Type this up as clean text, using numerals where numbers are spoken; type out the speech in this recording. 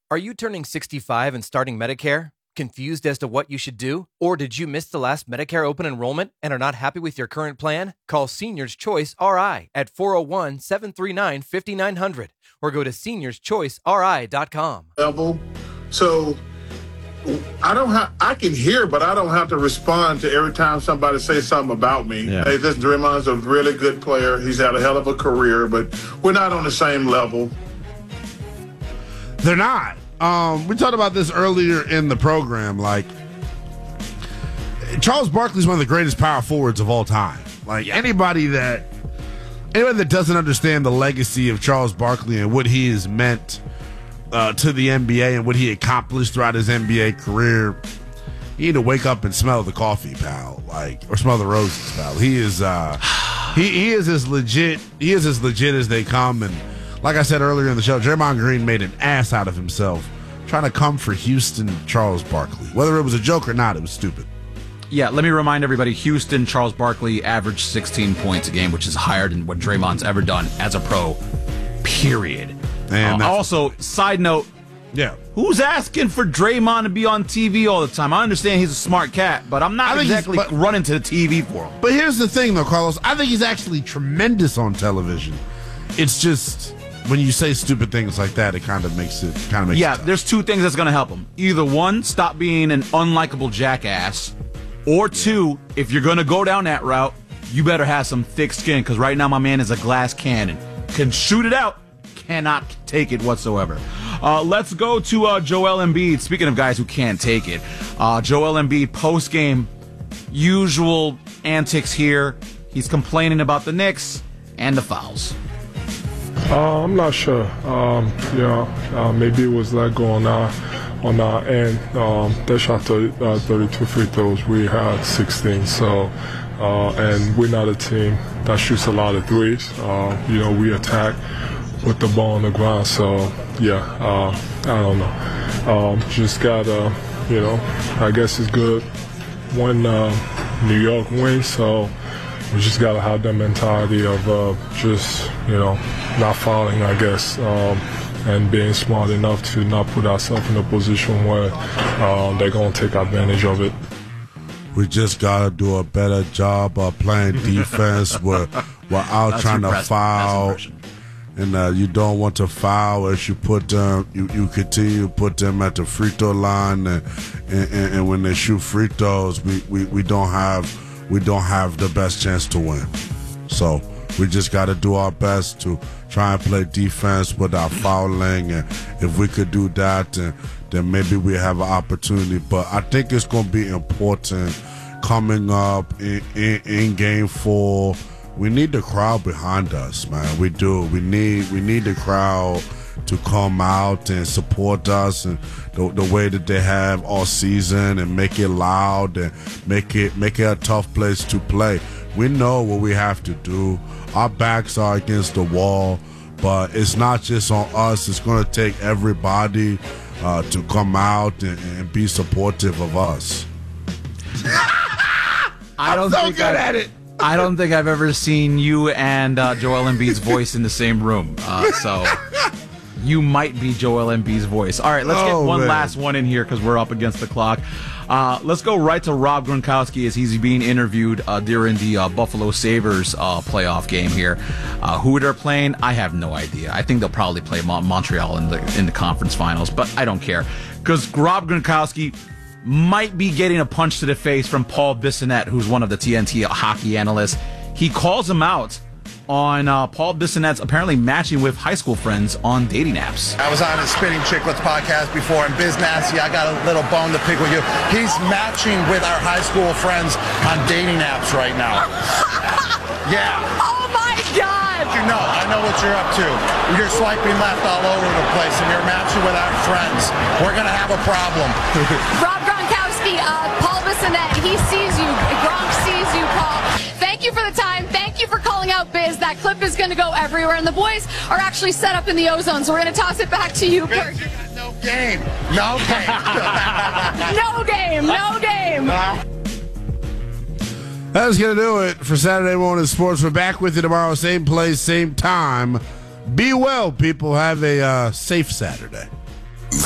Are you turning 65 and starting Medicare? Confused as to what you should do? Or did you miss the last Medicare open enrollment and are not happy with your current plan? Call Seniors Choice RI at 401-739-5900 or go to seniorschoiceri.com. So I can hear, but I don't have to respond to every time somebody says something about me. Yeah. Hey, this Draymond's a really good player. He's had a hell of a career, but we're not on the same level. They're not. We talked about this earlier in the program. Like, Charles Barkley's one of the greatest power forwards of all time. Like, anybody that doesn't understand the legacy of Charles Barkley and what he has meant to the NBA and what he accomplished throughout his NBA career, you need to wake up and smell the coffee, pal. Like, or smell the roses, pal. He is he is as legit. He is as legit as they come. And like I said earlier in the show, Draymond Green made an ass out of himself trying to come for Houston Charles Barkley. Whether it was a joke or not, it was stupid. Yeah, let me remind everybody, Houston Charles Barkley averaged 16 points a game, which is higher than what Draymond's ever done as a pro, period. And also, side note, who's asking for Draymond to be on TV all the time? I understand he's a smart cat, but I'm not exactly running to the TV for him. But here's the thing, though, Carlos. I think he's actually tremendous on television. It's just when you say stupid things like that, it kind of makes it tough. There's two things that's going to help him. Either one, stop being an unlikable jackass, or two, if you're going to go down that route, you better have some thick skin, because right now my man is a glass cannon. Can shoot it out, cannot take it whatsoever. Let's go to Joel Embiid. Speaking of guys who can't take it, Joel Embiid post-game, usual antics here. He's complaining about the Knicks and the fouls. I'm not sure. Maybe it was that going on our end. They shot 32 free throws. We had 16. So, and we're not a team that shoots a lot of threes. We attack with the ball on the ground. So, I don't know. Just gotta, I guess it's good when New York wins. So we just gotta have the mentality of not fouling, I guess, and being smart enough to not put ourselves in a position where they're going to take advantage of it. We just got to do a better job of playing defense without trying to foul. And you don't want to foul as you put them. You continue to put them at the free throw line, and when they shoot free throws, we don't have the best chance to win. So we just got to do our best to try and play defense without fouling, and if we could do that, then maybe we have an opportunity. But I think it's going to be important coming up in Game 4. We need the crowd behind us, man. We do. We need the crowd to come out and support us and the way that they have all season, and make it loud and make it a tough place to play. We know what we have to do. Our backs are against the wall, but it's not just on us. It's going to take everybody to come out and be supportive of us. I'm so good at it. I don't think I've ever seen you and Joel Embiid's voice in the same room. So you might be Joel Embiid's voice. All right, let's get one last one in here because we're up against the clock. Let's go right to Rob Gronkowski as he's being interviewed during the Buffalo Sabres playoff game here. Who they're playing, I have no idea. I think they'll probably play Montreal in the conference finals, but I don't care because Rob Gronkowski might be getting a punch to the face from Paul Bissonnette, who's one of the TNT hockey analysts. He calls him out on Paul Bissonnette's apparently matching with high school friends on dating apps. I was on his Spinning Chicklets podcast before, and Biz Nasty, I got a little bone to pick with you. He's matching with our high school friends on dating apps right now. Yeah. Oh my God! I know what you're up to. You're swiping left all over the place, and you're matching with our friends. We're going to have a problem. Rob Gronkowski, Paul Bissonnette, he sees you. Gronk sees you, Paul. Thank you for the time. Thank you for calling out Biz. That clip is going to go everywhere, and the boys are actually set up in the ozone, so we're going to toss it back to you. Biz, you got no game. No game. No game. That's going to do it for Saturday Morning Sports. We're back with you tomorrow, same place, same time. Be well, people. Have a safe Saturday.